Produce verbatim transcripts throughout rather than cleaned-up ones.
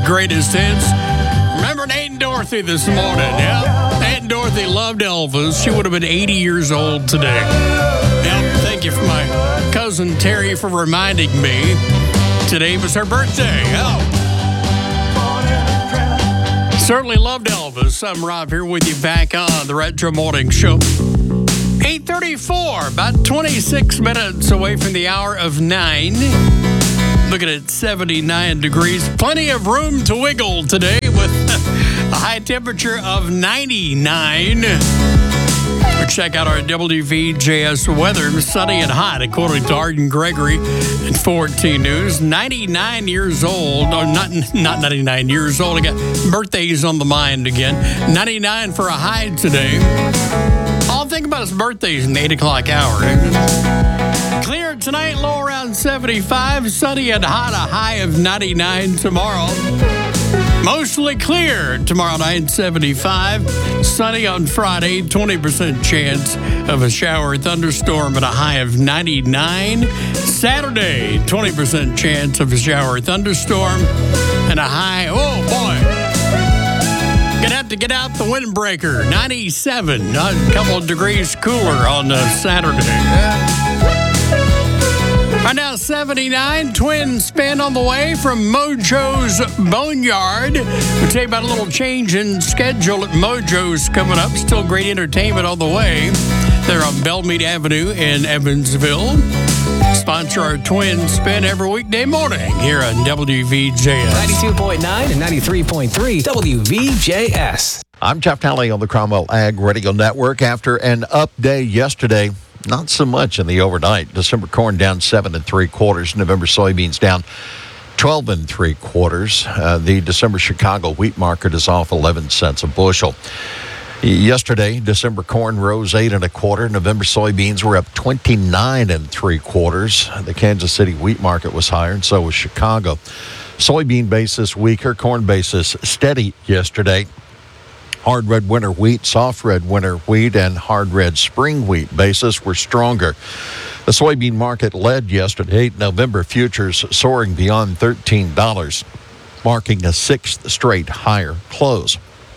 greatest hits. Remember Aunt Dorothy this morning, yeah? Aunt Dorothy loved Elvis. She would have been eighty years old today. Yeah, thank you for my cousin Terry for reminding me. Today was her birthday. Oh. Certainly loved Elvis. I'm Rob here with you back on the Retro Morning Show. eight thirty-four, about twenty-six minutes away from the hour of nine. Looking at seventy-nine degrees. Plenty of room to wiggle today with a high temperature of ninety-nine. We'll check out our W V J S weather. Sunny and hot, according to Arden Gregory at fourteen News. ninety-nine years old. Or not, not ninety-nine years old. I got birthdays on the mind again. ninety-nine for a high today. All I'm thinking about is birthdays in the eight o'clock hour. Clear tonight, low around seventy-five. Sunny and hot, a high of ninety-nine tomorrow. Mostly clear tomorrow night, seventy-five. Sunny on Friday, twenty percent chance of a shower thunderstorm at a high of ninety-nine. Saturday, twenty percent chance of a shower thunderstorm and a high, oh boy. Gonna have to get out the windbreaker. ninety-seven, a couple of degrees cooler on uh, Saturday. Right now, seventy-nine, twin spin on the way from Mojo's Boneyard. We'll tell you about a little change in schedule at Mojo's coming up. Still great entertainment on the way. They're on Belmead Avenue in Evansville. Sponsor our twin spin every weekday morning here on W V J S. ninety-two point nine and ninety-three point three W V J S. I'm Jeff Talley on the Cromwell Ag Radio Network. After an up day yesterday, not so much in the overnight. December corn down seven and three quarters. November soybeans down twelve and three quarters. Uh, the December Chicago wheat market is off eleven cents a bushel. Yesterday, December corn rose eight and a quarter. November soybeans were up twenty-nine and three quarters. The Kansas City wheat market was higher, and so was Chicago. Soybean basis weaker, corn basis steady yesterday. Hard red winter wheat, soft red winter wheat, and hard red spring wheat basis were stronger. The soybean market led yesterday. November futures soaring beyond thirteen dollars, marking a sixth straight higher close.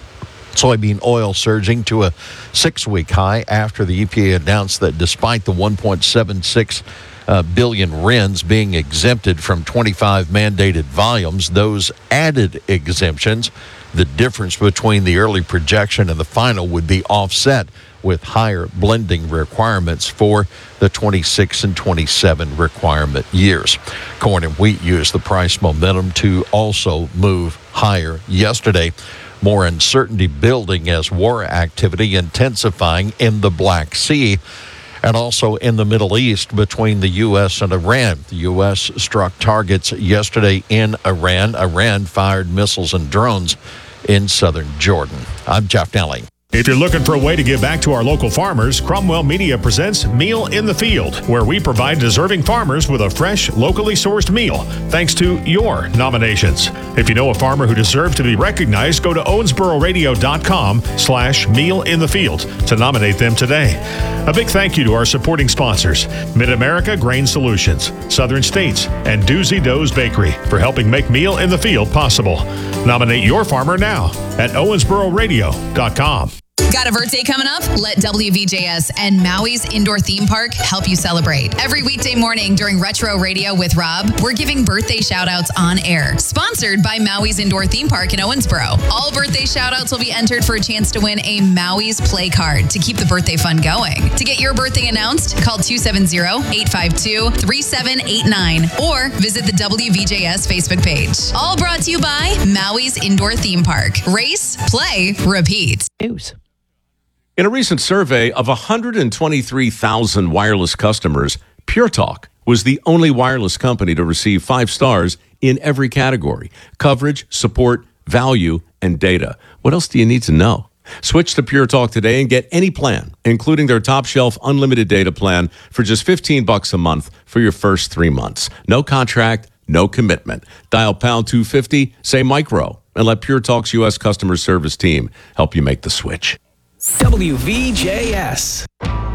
Soybean oil surging to a six-week high after the E P A announced that despite the one point seven six uh, billion R I Ns being exempted from twenty-five mandated volumes, those added exemptions, the difference between the early projection and the final would be offset with higher blending requirements for the twenty-six and twenty-seven requirement years. Corn and wheat used the price momentum to also move higher yesterday. More uncertainty building as war activity intensifying in the Black Sea and also in the Middle East between the U S and Iran. The U S struck targets yesterday in Iran. Iran fired missiles and drones in southern Jordan. I'm Jeff Talley. If you're looking for a way to give back to our local farmers, Cromwell Media presents Meal in the Field, where we provide deserving farmers with a fresh, locally sourced meal, thanks to your nominations. If you know a farmer who deserves to be recognized, go to owensboro-radio.com slash meal in the field to nominate them today. A big thank you to our supporting sponsors, Mid-America Grain Solutions, Southern States, and Doozy Doe's Bakery for helping make Meal in the Field possible. Nominate your farmer now at owensboro radio dot com. Got a birthday coming up? Let W V J S and Maui's Indoor Theme Park help you celebrate. Every weekday morning during Retro Radio with Rob, we're giving birthday shout-outs on air. Sponsored by Maui's Indoor Theme Park in Owensboro. All birthday shout-outs will be entered for a chance to win a Maui's Play Card to keep the birthday fun going. To get your birthday announced, call two seven zero, eight five two, three seven eight nine or visit the W V J S Facebook page. All brought to you by Maui's Indoor Theme Park. Race, play, repeat. News. In a recent survey of one hundred twenty-three thousand wireless customers, Pure Talk was the only wireless company to receive five stars in every category: coverage, support, value, and data. What else do you need to know? Switch to Pure Talk today and get any plan, including their top shelf unlimited data plan for just fifteen bucks a month for your first three months. No contract, no commitment. Dial pound two fifty, say micro, and let Pure Talk's U S customer service team help you make the switch. W V J S.